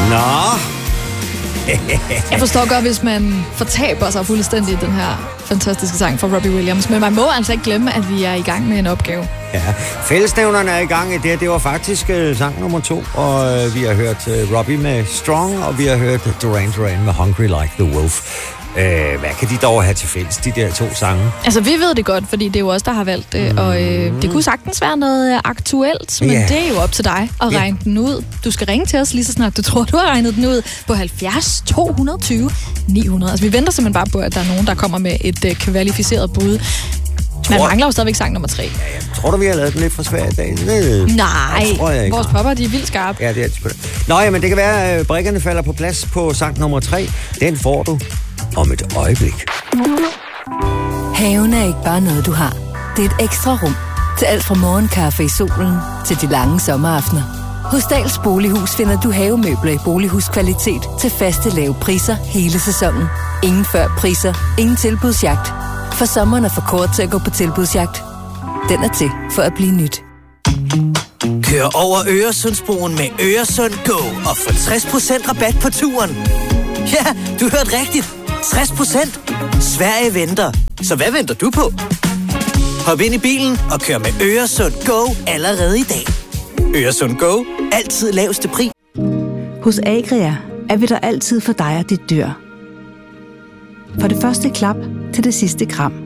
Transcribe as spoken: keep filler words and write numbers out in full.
Nå. Jeg forstår godt, hvis man fortaber sig fuldstændig i den her fantastiske sang fra Robbie Williams, men man må altså ikke glemme, at vi er i gang med en opgave. Ja, fællesnævnerne er i gang i det. Det var faktisk uh, sang nummer to, og uh, vi har hørt uh, Robbie med Strong, og vi har hørt Duran Duran med Hungry Like the Wolf. Uh, hvad kan de dog have til fælles, de der to sange? Altså, vi ved det godt, fordi det er jo os, der har valgt det, mm. og øh, det kunne sagtens være noget aktuelt, men yeah. det er jo op til dig at yeah. regne den ud. Du skal ringe til os lige så snart du tror, du har regnet den ud på halvfjerds to tyve ni hundrede. Altså, vi venter simpelthen bare på, at der er nogen, der kommer med et øh, kvalificeret bud. Man mangler jo stadigvæk sang nummer tre. Ja, jeg tror du, vi har lavet den lidt for svært i dag? Det, Nej, tror jeg ikke. Vores popper, de er vildt skarpe. Ja, det er de. Nå, jamen, det kan være, at brikkerne falder på plads på sang nummer tre. Den får du om et øjeblik. Haven er ikke bare noget, du har. Det er et ekstra rum til alt fra morgenkaffe i solen til de lange sommeraftener. Hos Dahls Bolighus finder du havemøbler i bolighuskvalitet til faste lave priser hele sæsonen. Ingen før priser, ingen tilbudsjagt. For sommeren er for kort til at gå på tilbudsjagt. Den er til for at blive nyt. Kør over Øresundsbroen med Øresund Go og få tres procent rabat på turen. Ja, du hørte rigtigt. tres procent. Sverige venter. Så hvad venter du på? Hop ind i bilen og kør med Øresund Go allerede i dag. Øresund Go. Altid laveste pris. Hos Agria er vi der altid for dig og dit dyr. For det første klap til det sidste kram.